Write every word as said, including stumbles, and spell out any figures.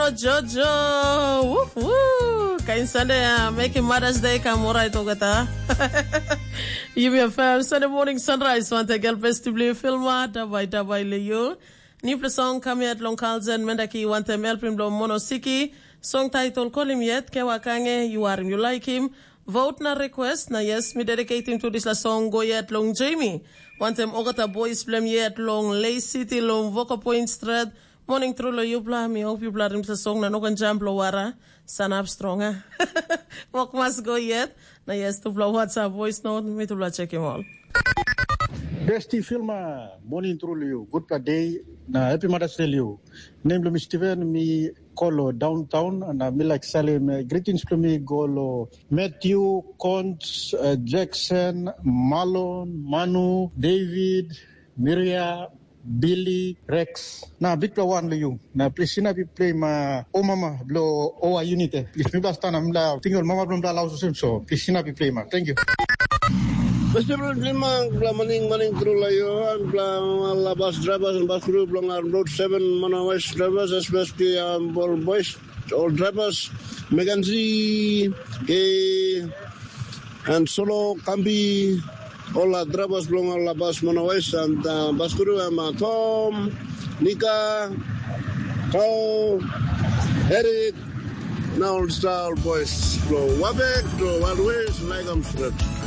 Mono Jojo. Woof woo. Kain Sunday, making Mother's Day Kamura Togata. You be a fair Sunday morning sunrise. Want to get best to play film. Dabai dabai leyo. Nifle song kami at long kalzen mendaki want to melpim lo Mono Siki. Song title call him yet. Kewa kange you are you like him. Vote na request na yes me dedicate him to this la song go yet long Jamie. Want him ogata boys blame yet long Lay City long Vocal Point Street. Morning through lo you blah me hope you blah him sa song na no kan jump lo wara. Sana up strong ha. Walk must go yet. Na yes to blow WhatsApp voice note me to blah check him all. Besti filma morning through you. Good per day. Na happy Mother's Day you. Name lo mi Steven mi call downtown and I like Salim. Greetings to me go Matthew, Cons, uh, Jackson, Malone, Manu, David, Miria, Billy, Rex. Na big play one you. Na please na play ma oh mama blow oh unit. Please me basta na mla tingol mama blom la lauso so. Please na play ma. Thank you. Basta problema bla maning maning through layo bla la bus drivers and bus crew along our road seven Mono West drivers especially um, boys all drivers Meganzi ke and solo Kambi all the drivers along la bus Mono West and uh, bus crew am um, Tom Nika Carl Eric now all star boys flow Wabek to one ways like I'm straight.